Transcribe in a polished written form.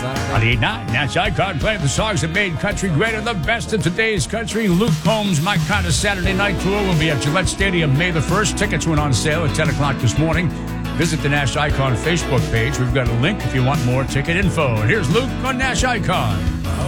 98.9, Nash Icon playing the songs that made country great and the best of today's country. Luke Combs' My Kind of Saturday Night Tour will be at Gillette Stadium May the 1st. Tickets went on sale at 10 o'clock this morning. Visit the Nash Icon Facebook page. We've got a link if you want more ticket info. And here's Luke on Nash Icon.